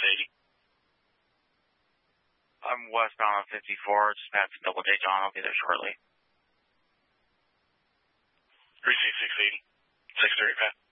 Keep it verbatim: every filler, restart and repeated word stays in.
eighty. I'm westbound on fifty-four, just past Double J John. I'll be there shortly. three C six eighty. six thirty, Pat.